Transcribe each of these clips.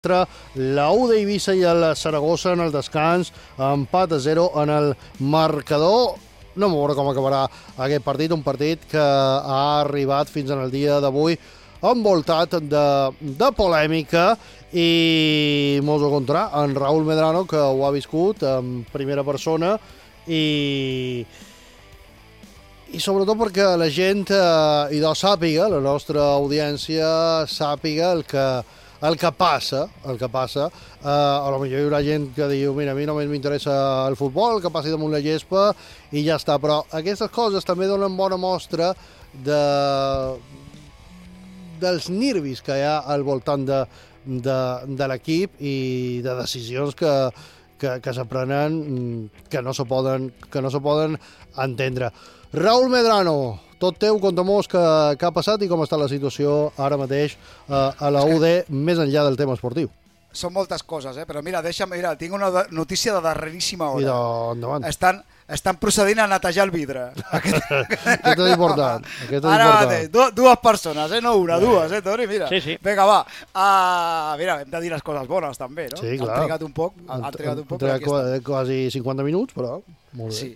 La U d'Eivissa i el Saragossa en el descans, empat a 0 en el marcador. No m'ho veurà com acabarà aquest partit, un partit que ha arribat fins en el dia d'avui envoltat de polèmica, i mos ho contarà en Raúl Medrano, que ho ha viscut en primera persona, i sobretot perquè la gent sàpiga, la nostra audiència sàpiga el que passa. A lo millor hi haurà gent que diu, mira, a mi només m'interessa el futbol, que passi damunt la gespa i ja està, però aquestes coses també donen bona mostra dels nervis que hi ha al voltant de l'equip i de decisions que s'aprenen que no se poden entendre. Raúl Medrano, tot teu, conta'm-nos què ha passat i com està la situació ara mateix a la UD, més enllà del tema esportiu. Són moltes coses, però mira, tinc una notícia de darreríssima hora. I endavant. Estan procedint a netejar el vidre. Aquest és important. Ara mateix, dues persones, no una, dues, Toni, mira. Sí. Vinga, va. Mira, hem de dir les coses bones, també, no? Sí, clar. Han trigat un poc. Quasi 50 minuts, però molt bé. Sí.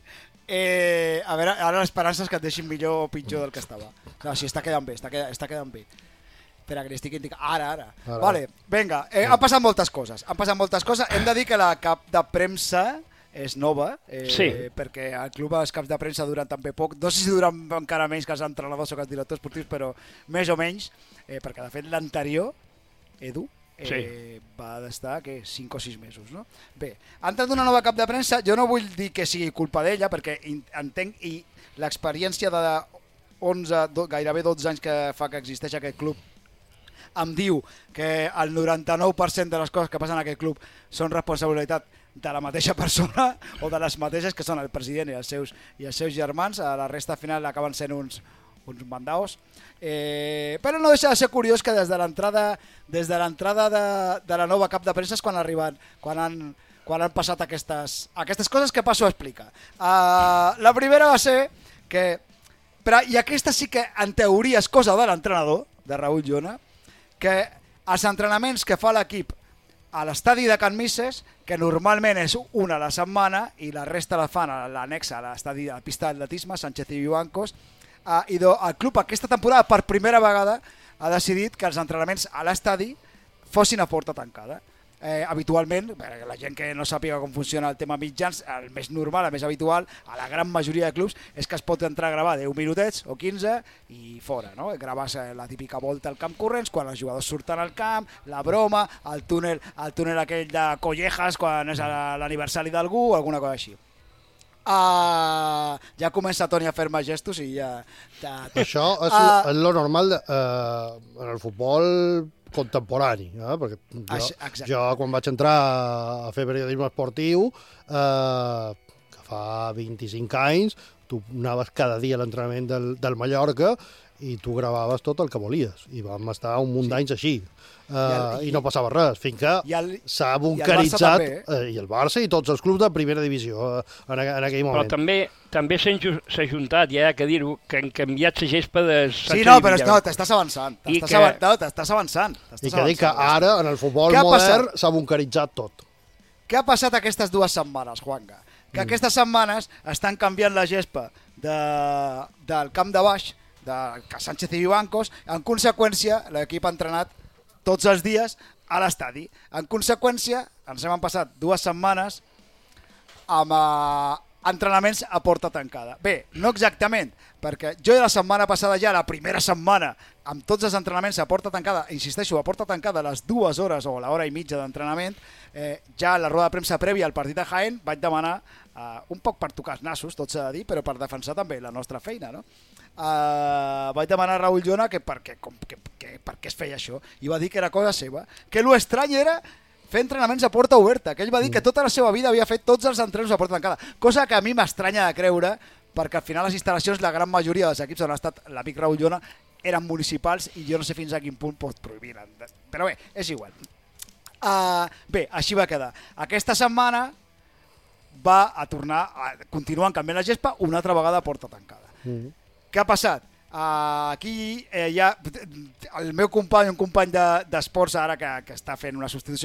A veure, ara l'esperança és que et deixin millor o pitjor del que estava. No, sí, està quedant bé, està quedant bé. Espera, que li estic indicant. Ara. Vale, vinga, han passat moltes coses. Hem de dir que la cap de premsa és nova, perquè el club els caps de premsa duren també poc. No sé si duren encara menys que els entrenadors o que els directors esportius, però més o menys, perquè de fet l'anterior, Edu, va estar 5 o 6 mesos, no? Bé, ha entrat una nova cap de premsa. Jo no vull dir que sigui culpa d'ella, perquè entenc, i l'experiència de 11, gairebé 12 anys que fa que existeix aquest club em diu que el 99% de les coses que passen en aquest club són responsabilitat de la mateixa persona o de les mateixes, que són el president i els seus germans. A la resta final acaben sent uns mandaos. Però no deixa de ser curiós que des de l'entrada de la nova cap de premsa és quan han passat aquestes coses que passo a explicar. La primera va ser que, i aquesta sí que en teoria és cosa de l'entrenador, de Raúl Llona, que els entrenaments que fa l'equip a l'estadi de Can Misses, que normalment és una a la setmana i la resta la fan a l'anexa a l'estadi de la pista d'atletisme, Sánchez i Vivancos, i el club aquesta temporada per primera vegada ha decidit que els entrenaments a l'estadi fossin a porta tancada. Habitualment, perquè la gent que no sàpiga com funciona el tema mitjans, el més normal, el més habitual, a la gran majoria de clubs, és que es pot entrar a gravar 10 minutets o 15 i fora, no? Graves la típica volta al camp corrents, quan els jugadors surten al camp, la broma, el túnel aquell de Collejas quan és l'aniversari d'algú, alguna cosa així. Ja comença Toni a fer-me gestos i ja... Això és lo normal en el futbol contemporani, perquè jo quan vaig entrar a fer periodisme esportiu, que fa 25 anys, tu anaves cada dia a l'entrenament del Mallorca i tu gravaves tot el que volies, i vam estar un munt d'anys així, i no passava res, fins que s'ha bunkeritzat, i el Barça i tots els clubs de primera divisió en aquell moment. Però també s'ha juntat, ja que dir-ho, que han canviat la gespa de... Sí, no, però t'estàs avançant. T'estàs avançant. I que dic que ara, en el futbol modern, s'ha bunkeritzat tot. Què ha passat aquestes 2 setmanes, Juanga? Que aquestes setmanes estan canviant la gespa del camp de baix, de Sánchez i Vivancos. En conseqüència, l'equip ha entrenat tots els dies a l'estadi. En conseqüència, ens hem passat 2 setmanes amb entrenaments a porta tancada. Bé, no exactament, perquè jo la setmana passada ja, la primera setmana, amb tots els entrenaments a porta tancada, insisteixo, a porta tancada les 2 hores o l'hora i mitja d'entrenament, ja a la roda de premsa prèvia al partit de Jaén vaig demanar, un poc per tocar els nassos, tot s'ha de dir, però per defensar també la nostra feina, no? Vaig demanar a Raúl Llona que per què es feia això, i va dir que era cosa seva, que l'estrany era fer entrenaments a porta oberta, que ell va dir que tota la seva vida havia fet tots els entrenaments a porta tancada, cosa que a mi m'estranya de creure, perquè al final les instal·lacions, la gran majoria dels equips on ha estat l'amic Raúl Llona, eren municipals i jo no sé fins a quin punt pot prohibir, però bé, és igual. Bé, així va quedar. Aquesta setmana va a tornar, continuen canviant la gespa una altra vegada a porta tancada. Què ha passat? Aquí hi ha el meu company, un company d'esports ara que està fent una substitució